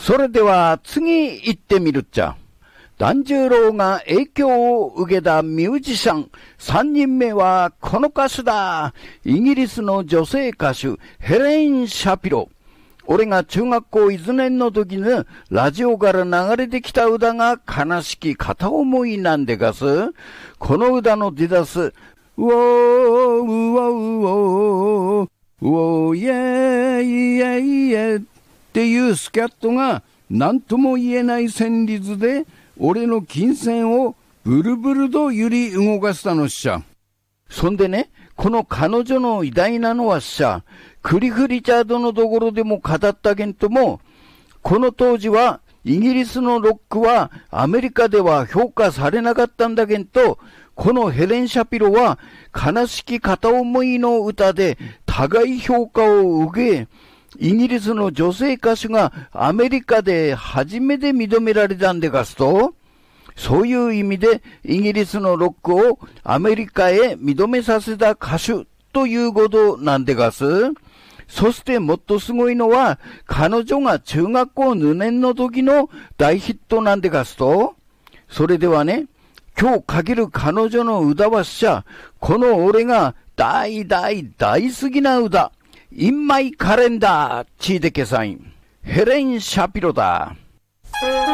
それでは次行ってみるっちゃ。團十郎が影響を受けたミュージシャン3人目はこの歌手だ。イギリスの女性歌手ヘレン・シャピロ。俺が中学校1年の時のラジオから流れてきた歌が悲しき片思いなんでがす。この歌の出だす、うおー、うおうおー、うおー、イェイイェイイェイっていうスキャットが何とも言えない旋律で俺の金銭をブルブルと揺り動かしたのっしゃ。そんでね、この彼女の偉大なのはっしゃ、クリフ・リチャードのところでも語ったけんとも、この当時はイギリスのロックはアメリカでは評価されなかったんだけんと、このヘレン・シャピロは悲しき片思いの歌で互い評価を受け、イギリスの女性歌手がアメリカで初めて認められたんでがすと、そういう意味でイギリスのロックをアメリカへ認めさせた歌手ということなんでがす。そしてもっとすごいのは彼女が中学校2年の時の大ヒットなんでがすと、それではね、今日かける彼女の歌はっしゃ、この俺が大好きな歌、In My Calendar チーデケサイン、ヘレン・シャピロだ。